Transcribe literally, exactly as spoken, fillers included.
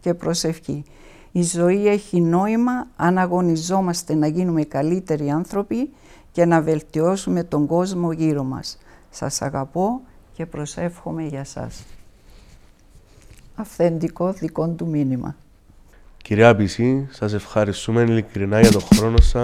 και προσευχή. Η ζωή έχει νόημα αν αγωνιζόμαστε να γίνουμε καλύτεροι άνθρωποι και να βελτιώσουμε τον κόσμο γύρω μας. Σας αγαπώ και προσεύχομαι για σας. Αυθεντικό δικό του μήνυμα. Κυρία Πισή, σας ευχαριστούμε ειλικρινά για τον χρόνο σας.